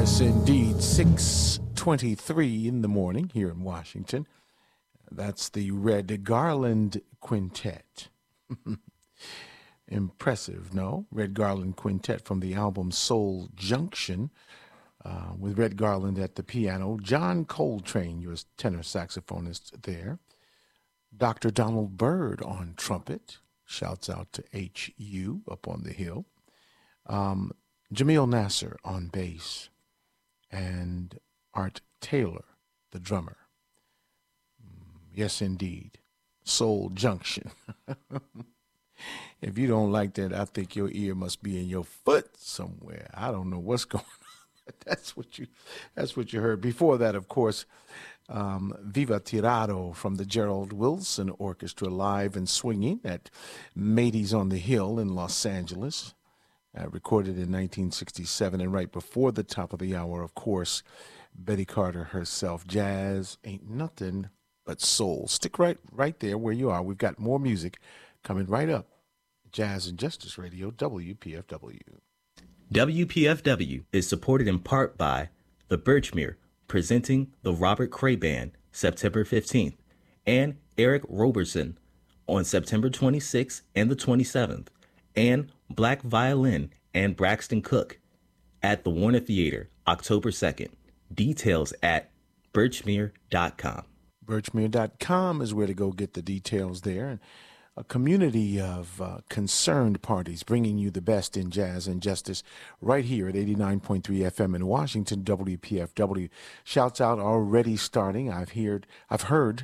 Yes, indeed. 6:23 in the morning here in Washington. That's the Red Garland Quintet. Impressive, no? Red Garland Quintet from the album Soul Junction, with Red Garland at the piano, John Coltrane, your tenor saxophonist there, Dr. Donald Byrd on trumpet, shouts out to H.U. up on the hill, Jamil Nasser on bass, and Art Taylor, the drummer. Yes, indeed. Soul Junction. If you don't like that, I think your ear must be in your foot somewhere. I don't know what's going on. That's what you heard. Before that, of course, Viva Tirado from the Gerald Wilson Orchestra, live and swinging at Matey's on the Hill in Los Angeles, recorded in 1967. And right before the top of the hour, of course, Betty Carter herself. Jazz ain't nothing but soul. Stick right there where you are. We've got more music coming right up. Jazz and Justice Radio, WPFW. WPFW is supported in part by the Birchmere, presenting the Robert Cray Band September 15th, and Eric Roberson on September 26th and the 27th, and Black Violin and Braxton Cook at the Warner Theater October 2nd. Details at birchmere.com. Birchmere.com is where to go get the details there. A community of concerned parties bringing you the best in jazz and justice right here at 89.3 FM in Washington, WPFW. Shouts out already starting. I've heard.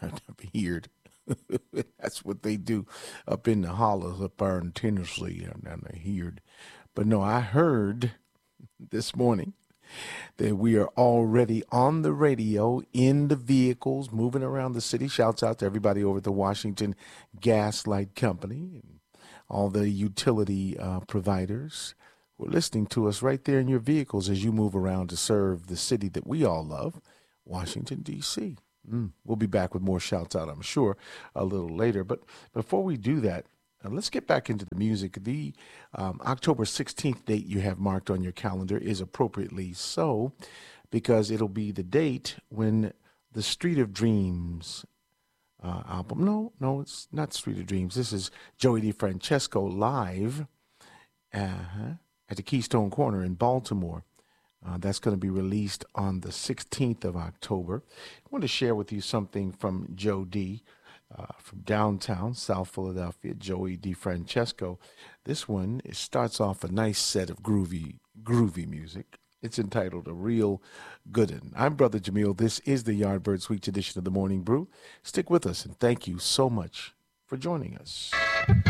That's what they do up in the hollows up there in Tennessee. And I heard. But no, I heard this morning that we are already on the radio, in the vehicles, moving around the city. Shouts out to everybody over at the Washington Gas Light Company and all the utility providers who are listening to us right there in your vehicles as you move around to serve the city that we all love, Washington, D.C. We'll be back with more shouts out, I'm sure, a little later. But before we do that, let's get back into the music. The October 16th date you have marked on your calendar is appropriately so, because it'll be the date when the Street of Dreams album. No, it's not Street of Dreams. This is Joey DeFrancesco live at the Keystone Corner in Baltimore. That's going to be released on the 16th of October. I want to share with you something from Joe D. From downtown South Philadelphia, Joey DeFrancesco. This one, it starts off a nice set of groovy music. It's entitled A Real Good'un. I'm Brother Jamil. This is the Yardbird Suite edition of the Morning Brew. Stick with us, and thank you so much for joining us.